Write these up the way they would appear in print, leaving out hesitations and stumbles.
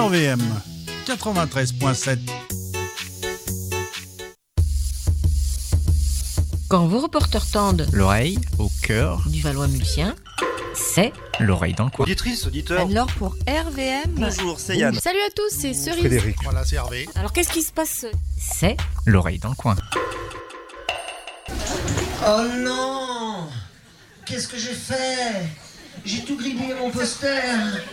RVM 93.7. Quand vos reporters tendent l'oreille au cœur du Valois-Mulsien, c'est l'oreille dans le coin. Auditrice, auditeur. alors pour RVM. Bonjour, c'est Yann. Salut à tous, c'est Cerise. Frédéric. Voilà, c'est Hervé. Alors qu'est-ce qui se passe? C'est L'oreille dans le coin. Oh non! Qu'est-ce que j'ai fait? J'ai tout gribouillé mon poster.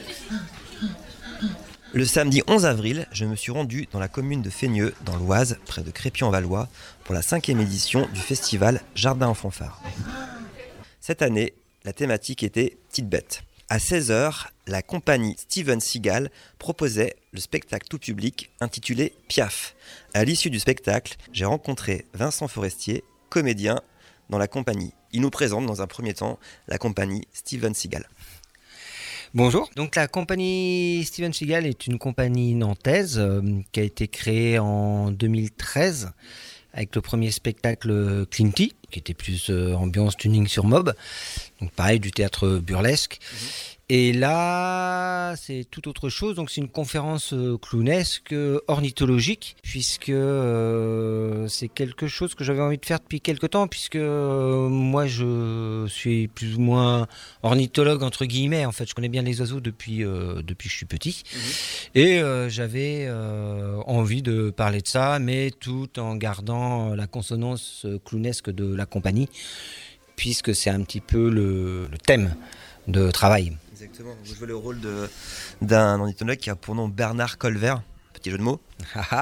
Le samedi 11 avril, je me suis rendu dans la commune de Feigneux, dans l'Oise, près de Crépy-en-Valois, pour la 5e édition du festival Jardin en fanfare. Cette année, la thématique était Petite Bête. À 16h, la compagnie Steven Seagal proposait le spectacle tout public intitulé Piaf. À l'issue du spectacle, j'ai rencontré Vincent Forestier, comédien dans la compagnie. Il nous présente dans un premier temps la compagnie Steven Seagal. Bonjour, donc la compagnie Steven Seagal est une compagnie nantaise qui a été créée en 2013 avec le premier spectacle Clinty, qui était plus ambiance tuning sur mob, donc pareil du théâtre burlesque. Et là, c'est tout autre chose. Donc, c'est une conférence clownesque, ornithologique, puisque c'est quelque chose que j'avais envie de faire depuis quelque temps, puisque moi, je suis plus ou moins ornithologue, entre guillemets. En fait, je connais bien les oiseaux depuis que je suis petit. Et j'avais envie de parler de ça, mais tout en gardant la consonance clownesque de la compagnie, puisque c'est un petit peu le thème de travail. Exactement, vous jouez le rôle d'un ornithologue qui a pour nom Bernard Colvert, petit jeu de mots.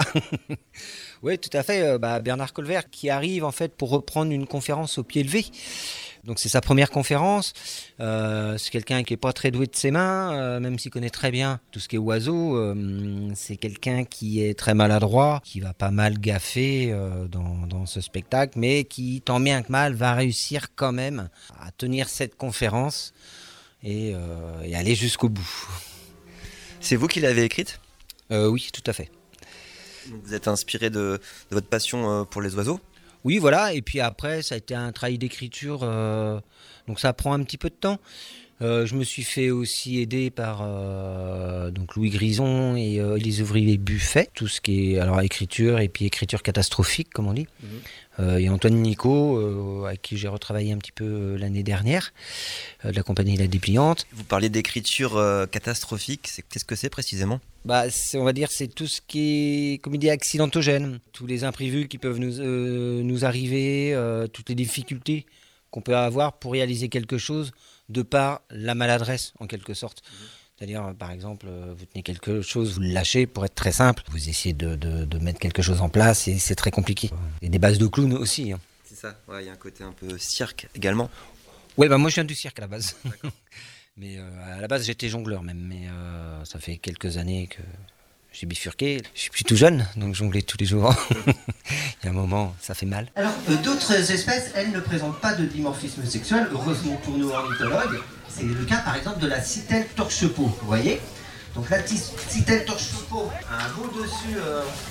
Oui, tout à fait, Bernard Colvert qui arrive en fait pour reprendre une conférence au pied levé. Donc c'est sa première conférence, c'est quelqu'un qui n'est pas très doué de ses mains, même s'il connaît très bien tout ce qui est oiseaux, c'est quelqu'un qui est très maladroit, qui va pas mal gaffer dans ce spectacle, mais qui tant bien que mal va réussir quand même à tenir cette conférence et aller jusqu'au bout. C'est vous qui l'avez écrite ? Oui, tout à fait. Donc vous êtes inspiré de votre passion pour les oiseaux ? Oui, voilà, et puis après, ça a été un travail d'écriture, donc ça prend un petit peu de temps. Je me suis fait aussi aider par donc Louis Grison et les ouvriers Buffet, tout ce qui est alors écriture et puis écriture catastrophique, comme on dit. Et Antoine Nico, avec qui j'ai retravaillé un petit peu l'année dernière, de la compagnie La Dépliante. Vous parlez d'écriture catastrophique, qu'est-ce que c'est précisément ? On va dire c'est tout ce qui est comédie accidentogène, tous les imprévus qui peuvent nous arriver, toutes les difficultés qu'on peut avoir pour réaliser quelque chose de par la maladresse en quelque sorte. C'est-à-dire, par exemple, vous tenez quelque chose, vous le lâchez, pour être très simple. Vous essayez de mettre quelque chose en place et c'est très compliqué. Il y a des bases de clown aussi. Hein. C'est ça, il y a un côté un peu cirque également. Ouais, moi je viens du cirque à la base. Mais à la base j'étais jongleur même. Mais ça fait quelques années que j'ai bifurqué. Je suis plus tout jeune, donc jongler tous les jours. Il y a un moment, ça fait mal. Alors, d'autres espèces, elles ne présentent pas de dimorphisme sexuel, heureusement pour nous ornithologues. C'est le cas par exemple de la citelle torche-peau, vous voyez ? Donc la citelle torche-peau a un beau dessus.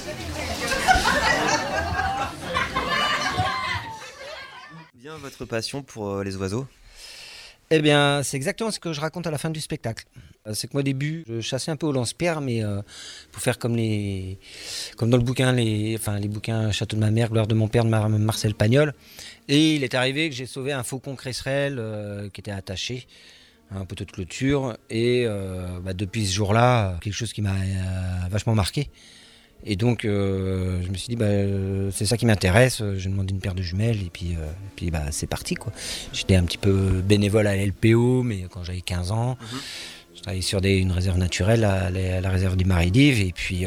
Bien votre passion pour les oiseaux ? Eh bien, c'est exactement ce que je raconte à la fin du spectacle. C'est que moi, au début, je chassais un peu au lance-pierre, mais pour faire comme dans le bouquin, les bouquins Château de ma mère, Gloire de mon père de Marcel Pagnol. Et il est arrivé que j'ai sauvé un faucon cresserelle qui était attaché à un poteau de clôture. Et depuis ce jour-là, quelque chose qui m'a vachement marqué. Et donc, je me suis dit, c'est ça qui m'intéresse. J'ai demandé une paire de jumelles et puis c'est parti, quoi. J'étais un petit peu bénévole à LPO, mais quand j'avais 15 ans, je travaillais sur une réserve naturelle, à la réserve du Marais d'Yves. Et puis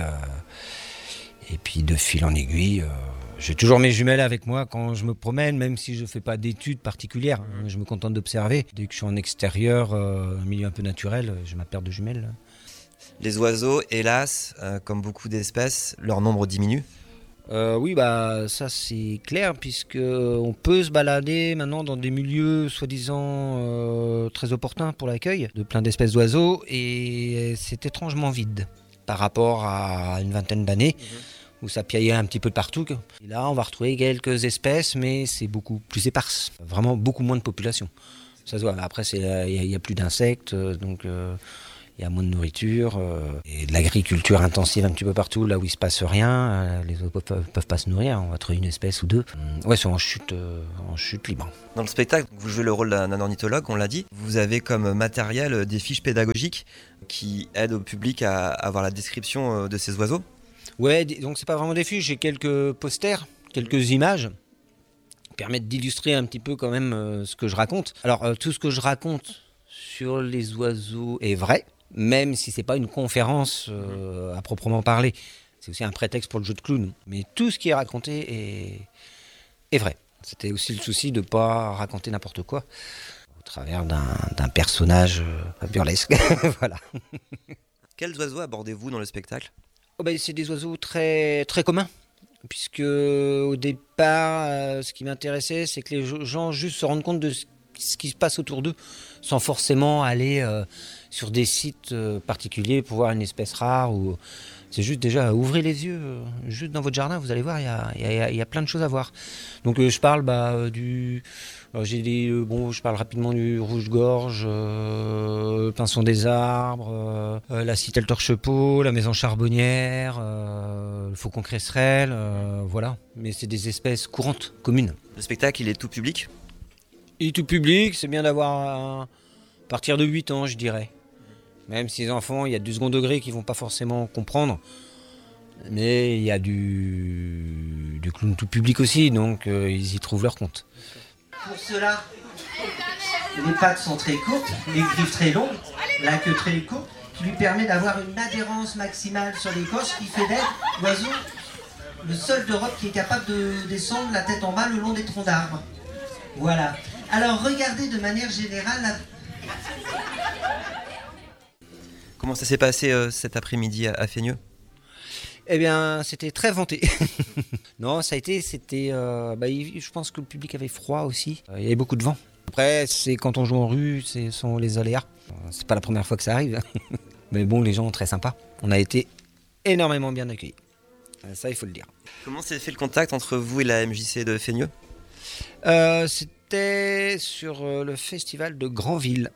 de fil en aiguille, j'ai toujours mes jumelles avec moi quand je me promène, même si je ne fais pas d'études particulières. Je me contente d'observer. Dès que je suis en extérieur, un milieu un peu naturel, j'ai ma paire de jumelles. Les oiseaux, hélas, comme beaucoup d'espèces, leur nombre diminue. Oui, ça c'est clair, puisqu'on peut se balader maintenant dans des milieux soi-disant très opportuns pour l'accueil de plein d'espèces d'oiseaux, et c'est étrangement vide par rapport à une vingtaine d'années où ça piaillait un petit peu de partout. Et là, on va retrouver quelques espèces, mais c'est beaucoup plus éparse, vraiment beaucoup moins de population. Ça se voit. Après, il y a plus d'insectes, donc il Il y a moins de nourriture et de l'agriculture intensive un petit peu partout, là où il se passe rien. Les oiseaux peuvent pas se nourrir, on va trouver une espèce ou deux. Ouais, sont en chute libre. Dans le spectacle, vous jouez le rôle d'un ornithologue, on l'a dit. Vous avez comme matériel des fiches pédagogiques qui aident au public à avoir la description de ces oiseaux. Ouais, donc c'est pas vraiment des fiches, j'ai quelques posters, quelques images qui permettent d'illustrer un petit peu quand même ce que je raconte. Alors tout ce que je raconte sur les oiseaux est vrai, même si c'est pas une conférence à proprement parler. C'est aussi un prétexte pour le jeu de clown. Mais tout ce qui est raconté est vrai. C'était aussi le souci de pas raconter n'importe quoi au travers d'un personnage burlesque. Voilà. Quels oiseaux abordez-vous dans le spectacle ? C'est des oiseaux très, très communs. Puisque au départ, ce qui m'intéressait, c'est que les gens juste se rendent compte de ce qui se passe autour d'eux, sans forcément aller sur des sites particuliers pour voir une espèce rare. C'est juste déjà, ouvrez les yeux, juste dans votre jardin, vous allez voir, il y a plein de choses à voir. Donc je parle je parle rapidement du rouge-gorge, le pinson des arbres, la citelle torche-peau, la maison charbonnière, le faucon cresserelle, voilà. Mais c'est des espèces courantes, communes. Le spectacle, il est tout public ? Il est tout public, c'est bien d'avoir à partir de 8 ans, je dirais. Même si les enfants, il y a du second degré qui ne vont pas forcément comprendre. Mais il y a du clown tout public aussi, donc ils y trouvent leur compte. Pour cela, les pattes sont très courtes, les griffes très longues, la queue très courte, qui lui permet d'avoir une adhérence maximale sur l'écorce qui fait d'elle l'oiseau le seul d'Europe qui est capable de descendre la tête en bas le long des troncs d'arbres. Voilà. Alors regardez de manière générale Comment ça s'est passé cet après-midi à Fénieux ? Eh bien, c'était très vanté. Non, je pense que le public avait froid aussi. Il y avait beaucoup de vent. Après, c'est quand on joue en rue, ce sont les aléas. C'est pas la première fois que ça arrive. Mais bon, les gens sont très sympas. On a été énormément bien accueillis. Ça, il faut le dire. Comment s'est fait le contact entre vous et la MJC de Fénieux ? C'était sur le festival de Granville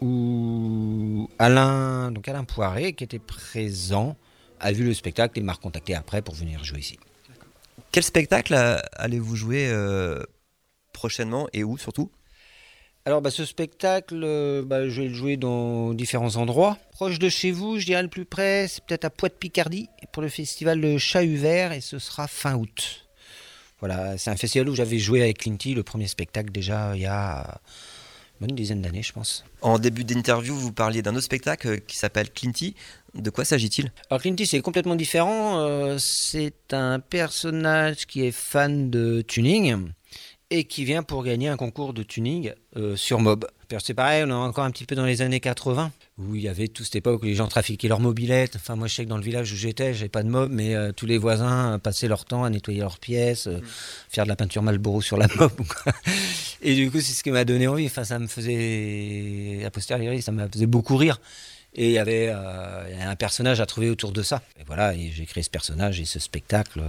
où Alain Poiré, qui était présent, a vu le spectacle et m'a recontacté après pour venir jouer ici. Quel spectacle allez-vous jouer prochainement et où surtout ? Alors ce spectacle, je vais le jouer dans différents endroits. Proche de chez vous, je dirais le plus près, c'est peut-être à Poix-de-Picardie pour le festival de Chat-Huvert et ce sera fin août. Voilà, c'est un festival où j'avais joué avec Clinty, le premier spectacle déjà il y a une bonne dizaine d'années, je pense. En début d'interview, vous parliez d'un autre spectacle qui s'appelle Clinty. De quoi s'agit-il ? Alors Clinty, c'est complètement différent. C'est un personnage qui est fan de tuning et qui vient pour gagner un concours de tuning sur Mob. C'est pareil, on est encore un petit peu dans les années 80, où il y avait toute cette époque où les gens trafiquaient leurs mobilettes. Enfin, moi, je sais que dans le village où j'avais pas de Mob, mais tous les voisins passaient leur temps à nettoyer leurs pièces, faire de la peinture Marlboro sur la Mob. Et du coup, c'est ce qui m'a donné envie. Enfin, ça me faisait, a posteriori, ça m'a faisait beaucoup rire. Et il y avait un personnage à trouver autour de ça. Et voilà, et j'ai créé ce personnage et ce spectacle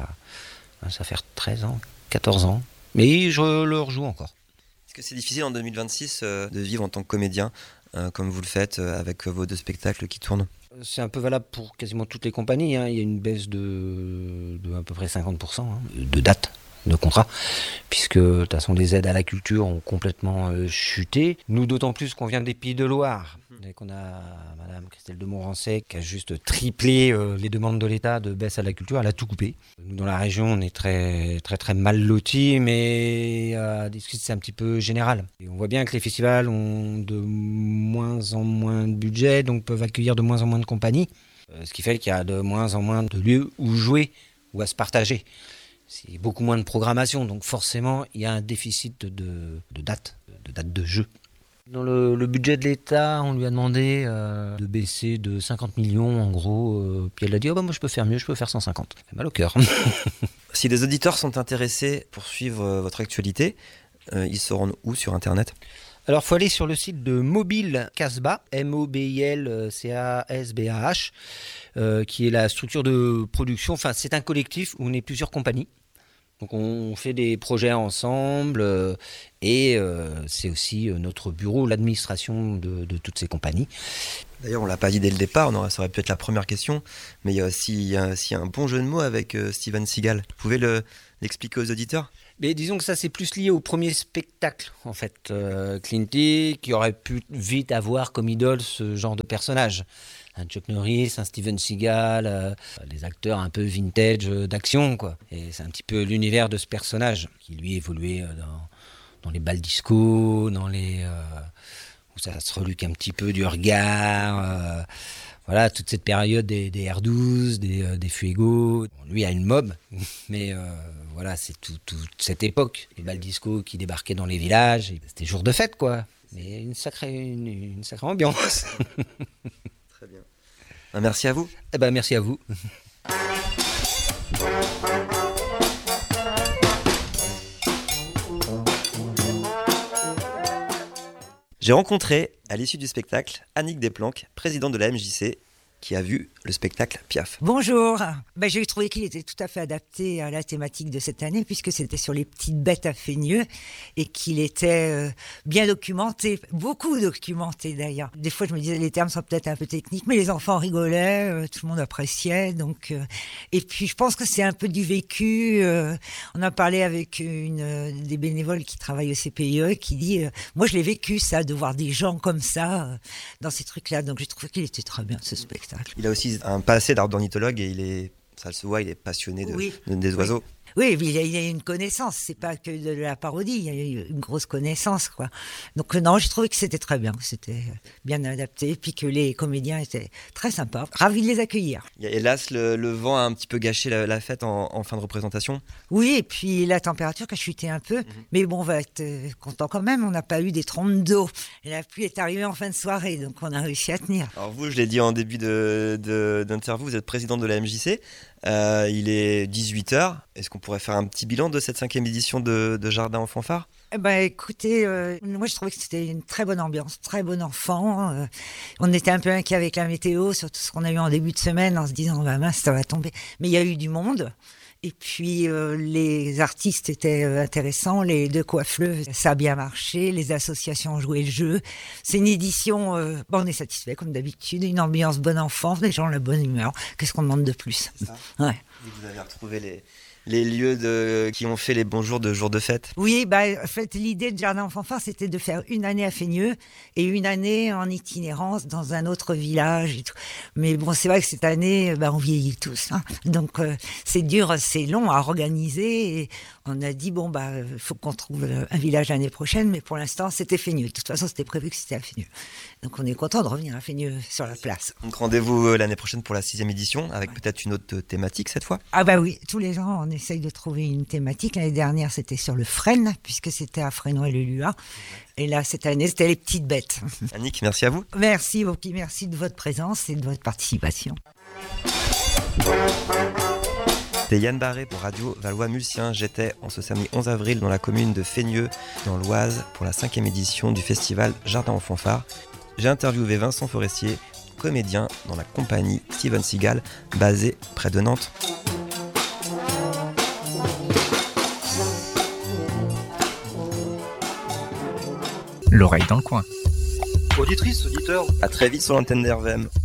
ça fait 13 ans, 14 ans. Mais je le rejoue encore. Est-ce que c'est difficile en 2026 de vivre en tant que comédien, comme vous le faites avec vos 2 spectacles qui tournent ? C'est un peu valable pour quasiment toutes les compagnies. Il y a une baisse de à peu près 50% de dates de contrat, puisque de toute façon les aides à la culture ont complètement chuté. Nous, d'autant plus qu'on vient des Pays de Loire, et qu'on a Madame Christelle de Montrancet qui a juste triplé les demandes de l'État de baisse à la culture, elle a tout coupé. Nous, dans la région, on est très très très mal lotis, mais c'est un petit peu général. Et on voit bien que les festivals ont de moins en moins de budget, donc peuvent accueillir de moins en moins de compagnies, ce qui fait qu'il y a de moins en moins de lieux où jouer ou à se partager. C'est beaucoup moins de programmation, donc forcément, il y a un déficit de dates de jeu. Dans le budget de l'État, on lui a demandé de baisser de 50 millions, en gros. Puis elle a dit, moi je peux faire mieux, je peux faire 150. Ça fait mal au cœur. Si des auditeurs sont intéressés pour suivre votre actualité, ils se rendent où sur Internet ? Alors, il faut aller sur le site de Mobile Casbah, MOBILCASBAH, qui est la structure de production. Enfin, c'est un collectif où on est plusieurs compagnies. Donc on fait des projets ensemble et c'est aussi notre bureau, l'administration de toutes ces compagnies. D'ailleurs, on l'a pas dit dès le départ, ça aurait pu être la première question, mais il y a aussi un bon jeu de mots avec Steven Seagal. Vous pouvez l'expliquer aux auditeurs ? Mais disons que ça c'est plus lié au premier spectacle en fait. Clint Eastwood qui aurait pu vite avoir comme idole ce genre de personnage. Un Chuck Norris, un Steven Seagal, les acteurs un peu vintage d'action quoi. Et c'est un petit peu l'univers de ce personnage qui lui évoluait dans les balles disco, dans les où ça se reluque un petit peu du regard. Voilà, toute cette période des R12, des Fuego. Bon, lui a une mob, mais voilà, c'est toute cette époque. Les balles disco qui débarquaient dans les villages. C'était jour de fête, quoi. Mais une sacrée ambiance. Très bien. Merci à vous. Eh ben, merci à vous. J'ai rencontré, à l'issue du spectacle, Annick Desplanques, présidente de la MJC, qui a vu le spectacle Piaf. Bonjour. J'ai trouvé qu'il était tout à fait adapté à la thématique de cette année puisque c'était sur les petites bêtes à Feigneux et qu'il était bien documenté, beaucoup documenté d'ailleurs. Des fois je me disais les termes sont peut-être un peu techniques mais les enfants rigolaient, tout le monde appréciait donc et puis je pense que c'est un peu du vécu. On a parlé avec une des bénévoles qui travaille au CPIE qui dit moi je l'ai vécu ça de voir des gens comme ça dans ces trucs-là donc j'ai trouvé qu'il était très bien ce spectacle. Il a aussi un passé d'ornithologue et ça se voit, il est passionné des oiseaux. Oui, il y a une connaissance, c'est pas que de la parodie, il y a une grosse connaissance, quoi. Donc non, j'ai trouvé que c'était très bien, que c'était bien adapté, puis que les comédiens étaient très sympas, ravis de les accueillir. Hélas, le vent a un petit peu gâché la fête en fin de représentation. Oui, et puis la température qui a chuté un peu, mais bon, on va être content quand même, on n'a pas eu des trompes d'eau. La pluie est arrivée en fin de soirée, donc on a réussi à tenir. Alors vous, je l'ai dit en début d'interview, vous êtes présidente de la MJC. Il est 18h. Est-ce qu'on pourrait faire un petit bilan de cette 5e édition de Jardin en fanfare ? Écoutez, moi je trouvais que c'était une très bonne ambiance, très bon enfant. On était un peu inquiets avec la météo, surtout ce qu'on a eu en début de semaine, en se disant mince, ça va tomber. Mais il y a eu du monde. Et puis les artistes étaient intéressants, les deux coiffeuses, ça a bien marché, les associations ont joué le jeu. C'est une édition, on est satisfait comme d'habitude, une ambiance bon enfant, les gens ont la bonne humeur. Qu'est-ce qu'on demande de plus ? C'est ça. Ouais. Vous avez retrouvé les lieux qui ont fait les bons jours de fête. Oui, en fait, l'idée de Jardin en fanfare, c'était de faire une année à Feigneux et une année en itinérance dans un autre village. Et tout. Mais bon, c'est vrai que cette année, on vieillit tous. Hein. Donc, c'est dur, c'est long à organiser. Et on a dit, faut qu'on trouve un village l'année prochaine. Mais pour l'instant, c'était Feigneux. De toute façon, c'était prévu que c'était à Feigneux. Donc, on est content de revenir à Feigneux sur la place. Donc, rendez-vous l'année prochaine pour la 6e édition, avec peut-être une autre thématique cette fois. Ah oui, tous les ans, on essaye de trouver une thématique. L'année dernière, c'était sur le frêne, puisque c'était à Fresnoy-le-Luat. Et là, cette année, c'était les petites bêtes. Annick, merci à vous. Merci, Oki, merci de votre présence et de votre participation. C'était Yann Barré pour Radio Valois-Mulsien. J'étais en ce samedi 11 avril dans la commune de Feigneux, dans l'Oise, pour la 5e édition du festival Jardin en fanfare. J'ai interviewé Vincent Forestier, comédien dans la compagnie Steven Seagal, basée près de Nantes. L'oreille dans le coin. Auditrice, auditeur. À très vite sur l'antenne d'RVM.